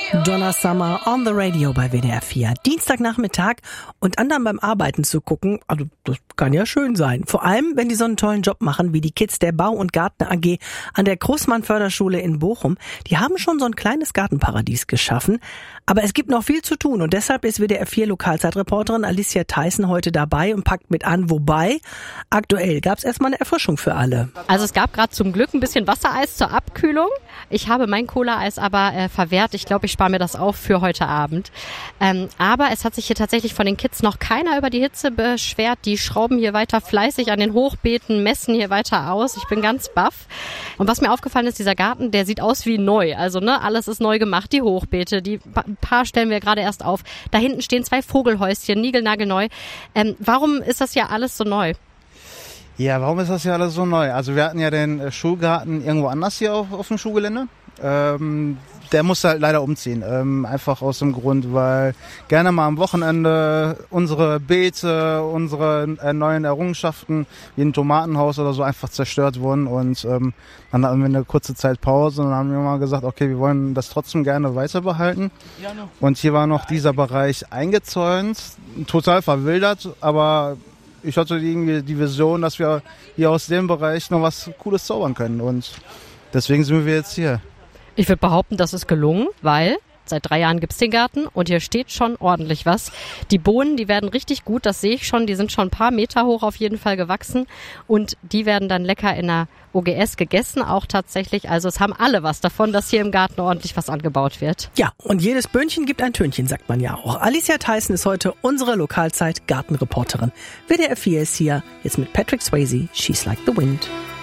Donna Summer on the Radio bei WDR 4. Dienstagnachmittag und anderen beim Arbeiten zu gucken, also das kann ja schön sein. Vor allem, wenn die so einen tollen Job machen wie die Kids der Bau- und Garten AG an der Großmann-Förderschule in Bochum. Die haben schon so ein kleines Gartenparadies geschaffen. Aber es gibt noch viel zu tun und deshalb ist WDR 4 Lokalzeitreporterin Alicia Theissen heute dabei und packt mit an. Wobei, aktuell gab es erstmal eine Erfrischung für alle. Also es gab gerade zum Glück ein bisschen Wassereis zur Abkühlung. Ich habe mein Cola-Eis aber verwehrt. Ich glaube, ich spare mir das auf für heute Abend. Aber es hat sich hier tatsächlich von den Kids noch keiner über die Hitze beschwert. Die schrauben hier weiter fleißig an den Hochbeeten, messen hier weiter aus. Ich bin ganz baff. Und was mir aufgefallen ist, dieser Garten, der sieht aus wie neu. Also alles ist neu gemacht. Die Hochbeete, die paar stellen wir gerade erst auf. Da hinten stehen 2 Vogelhäuschen, niegelnagelneu. Warum ist das ja alles so neu? Ja, warum ist das ja alles so neu? Also wir hatten ja den Schulgarten irgendwo anders hier auf dem Schulgelände. Der musste halt leider umziehen. Einfach aus dem Grund, weil gerne mal am Wochenende unsere Beete, unsere neuen Errungenschaften, wie ein Tomatenhaus oder so, einfach zerstört wurden. Und dann hatten wir eine kurze Zeit Pause und dann haben wir mal gesagt, okay, wir wollen das trotzdem gerne weiter behalten. Und hier war noch dieser Bereich eingezäunt, total verwildert, aber ich hatte irgendwie die Vision, dass wir hier aus dem Bereich noch was Cooles zaubern können. Und deswegen sind wir jetzt hier. Ich würde behaupten, das ist gelungen, weil seit 3 Jahren gibt's den Garten und hier steht schon ordentlich was. Die Bohnen, die werden richtig gut, das sehe ich schon. Die sind schon ein paar Meter hoch auf jeden Fall gewachsen und die werden dann lecker in der OGS gegessen, auch tatsächlich. Also es haben alle was davon, dass hier im Garten ordentlich was angebaut wird. Ja, und jedes Böhnchen gibt ein Tönchen, sagt man ja auch. Alicia Theissen ist heute unsere Lokalzeit-Gartenreporterin. WDR 4 ist hier, jetzt mit Patrick Swayze, She's Like the Wind.